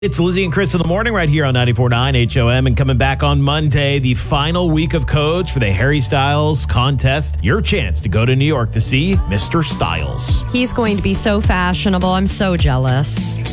It's Lizzie and Chris in the morning right here on 94.9 HOM. And coming back on Monday, the final week of codes for the Harry Styles contest. Your chance to go to New York to see Mr. Styles. He's going to be so fashionable. I'm so jealous.